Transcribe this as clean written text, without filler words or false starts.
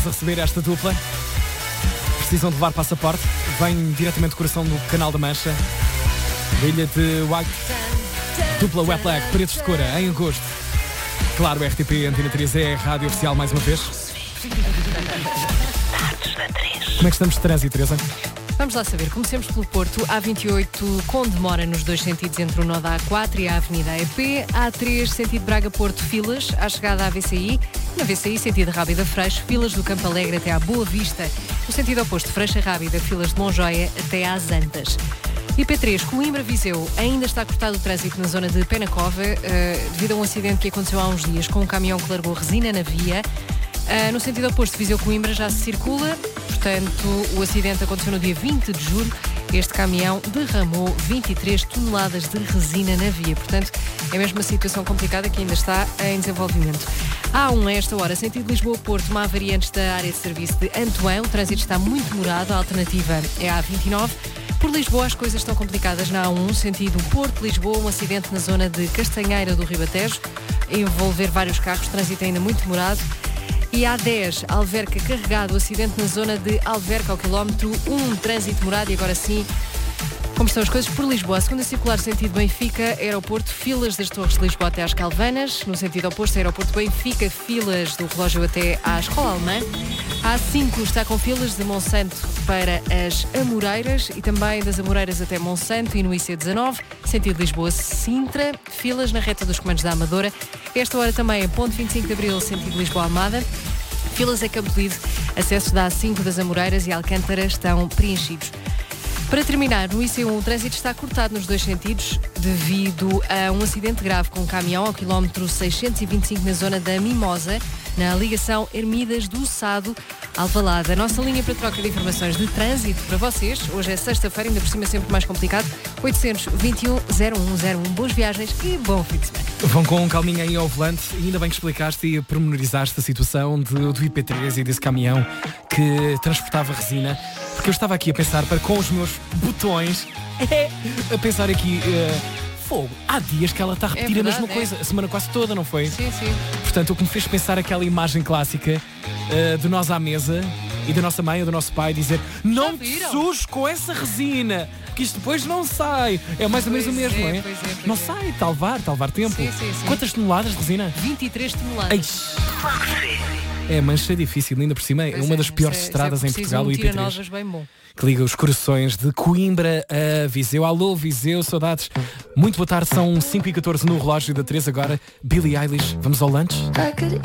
A receber esta dupla. Precisam de levar passaporte. Vem diretamente do coração do Canal da Mancha. Da ilha de White. Dupla Wet Leg, Paredes de Cora, em agosto. Claro, RTP Antena 3 é a rádio oficial mais uma vez. Como é que estamos de trânsito, Teresa? Vamos lá saber. Comecemos pelo Porto. A28 com demora nos dois sentidos entre o nó da A4 e a Avenida EP. A3 sentido Braga-Porto, filas à chegada à VCI. Na VCI, sentido Rábida-Freixo, filas do Campo Alegre até à Boa Vista. No sentido oposto, Freixa-Rábida, filas de Monjoia até às Antas. IP3, Coimbra-Viseu, ainda está cortado o trânsito na zona de Penacova, devido a um acidente que aconteceu há uns dias com um caminhão que largou resina na via. No sentido oposto, Viseu-Coimbra já se circula, portanto, o acidente aconteceu no dia 20 de julho. Este caminhão derramou 23 toneladas de resina na via, portanto, é mesmo uma situação complicada que ainda está em desenvolvimento. A1, a esta hora, sentido Lisboa-Porto, uma avaria antes da área de serviço de Antoine, o trânsito está muito demorado, a alternativa é a A29. Por Lisboa, as coisas estão complicadas na A1, sentido Porto-Lisboa, um acidente na zona de Castanheira do Ribatejo, envolver vários carros, trânsito ainda muito demorado. E A10, Alverca carregado, acidente na zona de Alverca, ao quilómetro 1, trânsito demorado. E agora sim, como estão as coisas por Lisboa? A segunda circular, sentido Benfica, aeroporto, filas das Torres de Lisboa até às Calvanas. No sentido oposto, aeroporto Benfica, filas do relógio até à Escola Alemã. A A5 está com filas de Monsanto para as Amoreiras e também das Amoreiras até Monsanto e no IC19. Sentido Lisboa-Sintra, filas na reta dos comandos da Amadora. Esta hora também, ponto 25 de Abril, sentido Lisboa-Almada. Filas a Campo Lido, acessos da A5 das Amoreiras e Alcântara estão preenchidos. Para terminar, no IC1 o trânsito está cortado nos dois sentidos devido a um acidente grave com um caminhão ao quilómetro 625 na zona da Mimosa, na ligação Ermidas do Sado, Alvalade. A nossa linha para troca de informações de trânsito para vocês, hoje é sexta-feira, ainda por cima sempre mais complicado, 821-0101. Boas viagens e bom fim de semana. Vão com calminha aí ao volante e ainda bem que explicaste e pormenorizaste a situação do IP3 e desse caminhão que transportava resina, porque eu estava aqui a pensar com os meus botões, a pensar aqui, fogo, há dias que ela está a repetir a mesma coisa, a semana quase toda, não foi? Sim, sim. Portanto, o que me fez pensar aquela imagem clássica de nós à mesa e da nossa mãe ou do nosso pai dizer: não te sujes com essa resina, porque isto depois não sai. É mais ou menos o mesmo, não é? Não sai, está a levar tempo. Sim. Quantas toneladas de resina? 23 toneladas. É, mancha difícil, ainda por cima, é uma das piores estradas em Portugal, o IP3. Bem bom. Que liga os corações de Coimbra a Viseu. Alô, Viseu, saudades. Muito boa tarde, são 5h14 no relógio da 3 agora. Billie Eilish, vamos ao lunch?